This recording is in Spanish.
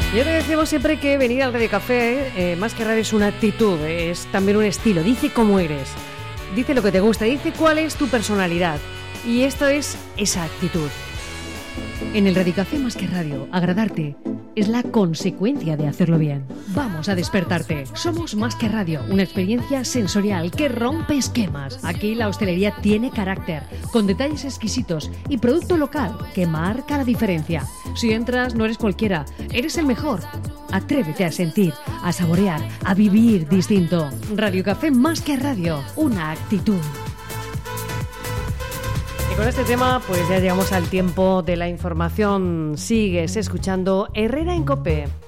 Yo te decimos siempre que venir al Radio Café, más que radio, es una actitud, es también un estilo. Dice cómo eres, dice lo que te gusta, dice cuál es tu personalidad. Y esto es esa actitud. En el Radio Café Más que Radio, agradarte es la consecuencia de hacerlo bien. Vamos a despertarte. Somos Más que Radio, una experiencia sensorial que rompe esquemas. Aquí la hostelería tiene carácter, con detalles exquisitos y producto local que marca la diferencia. Si entras, no eres cualquiera, eres el mejor. Atrévete a sentir, a saborear, a vivir distinto. Radio Café Más que Radio, una actitud. Con este tema, pues ya llegamos al tiempo de la información. Sigues escuchando Herrera en COPE.